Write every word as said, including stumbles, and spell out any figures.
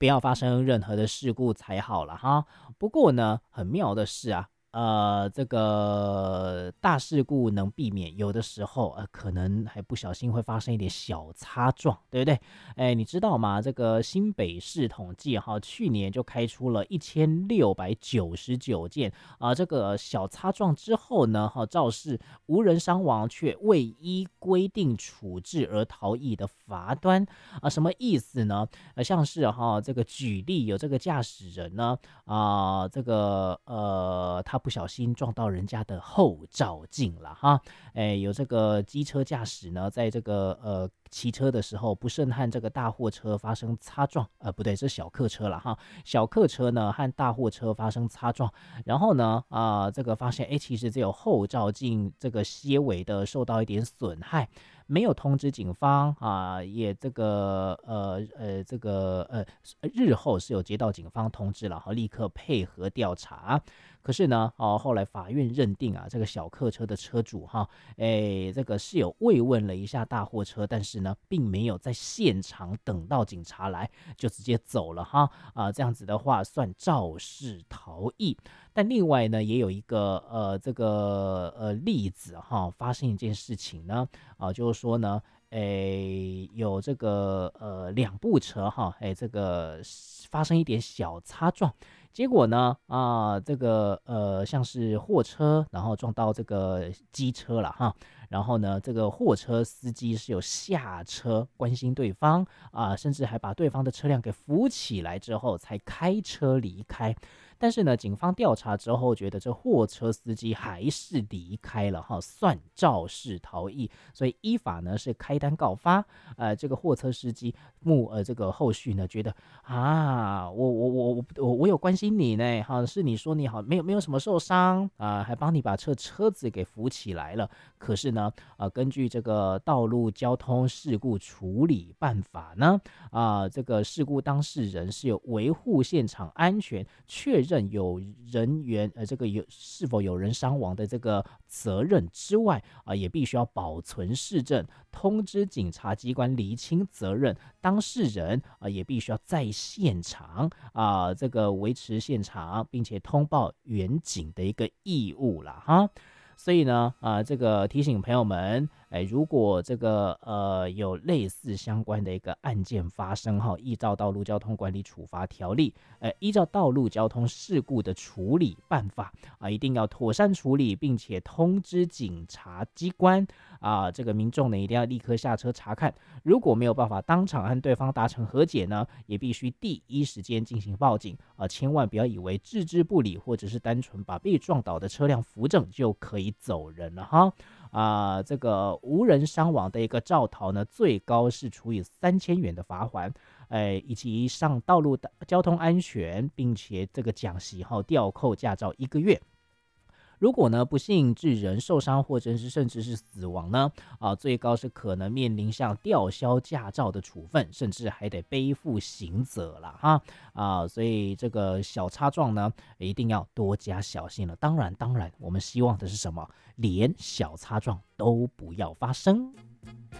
不要发生任何的事故才好了哈。不过呢，很妙的是啊。呃，这个大事故能避免，有的时候呃，可能还不小心会发生一点小擦撞，对不对？哎，你知道吗？这个新北市统计哈，去年就开出了一千六百九十九件啊，这个小擦撞之后呢，哈，肇事无人伤亡，却未依规定处置而逃逸的罚单啊，什么意思呢？呃，像是哈，这个举例有这个驾驶人呢，啊、这个呃，他不小心撞到人家的后照镜了哈，哎，有这个机车驾驶呢，在这个呃骑车的时候不慎和这个大货车发生擦撞，呃，不对，这是小客车了哈，小客车呢和大货车发生擦撞，然后呢，啊、这个发现，哎，其实只有后照镜这个些微的受到一点损害。没有通知警方啊，也这个呃呃这个呃日后是有接到警方通知了哈，立刻配合调查。可是呢，哦，后来法院认定啊，这个小客车的车主哈，哎，这个是有慰问了一下大货车，但是呢，并没有在现场等到警察来，就直接走了哈啊，这样子的话算肇事逃逸。但另外呢，也有一个呃这个呃例子哈，发生一件事情呢，啊，就是说呢，诶，有这个呃两部车哈，诶，这个发生一点小擦撞，结果呢，啊，这个呃像是货车，然后撞到这个机车了哈，然后呢，这个货车司机是有下车关心对方啊，甚至还把对方的车辆给扶起来之后，才开车离开。但是呢，警方调查之后觉得这货车司机还是离开了哈，算肇事逃逸，所以依法呢是开单告发。呃，这个货车司机目呃这个后续呢觉得啊，我我我我我我有关心你呢，哈，是你说你好没有没有什么受伤啊、还帮你把车车子给扶起来了。可是呢，呃，根据这个道路交通事故处理办法呢，啊、这个事故当事人是有维护现场安全，确认有人员呃这个有是否有人伤亡的这个责任之外啊、也必须要保存事证，通知警察机关厘清责任，当事人啊、也必须要在现场啊、这个维持现场，并且通报远警的一个义务了哈。所以呢，啊、这个提醒朋友们，哎，如果这个呃有类似相关的一个案件发生哈，依照道路交通管理处罚条例，呃，依照道路交通事故的处理办法啊，一定要妥善处理，并且通知警察机关啊，这个民众呢一定要立刻下车查看。如果没有办法当场和对方达成和解呢，也必须第一时间进行报警啊，千万不要以为置之不理，或者是单纯把被撞倒的车辆扶正就可以走人了哈。啊，这个无人伤亡的一个肇逃呢，最高是处以三千元的罚款，哎，以及上道路的交通安全，并且这个奖息后吊扣驾照一个月。如果呢不幸致人受伤或者是甚至是死亡呢，啊，最高是可能面临像吊销驾照的处分，甚至还得背负刑责了哈啊，所以这个小擦撞呢一定要多加小心了。当然，当然，我们希望的是什么？连小擦撞都不要发生。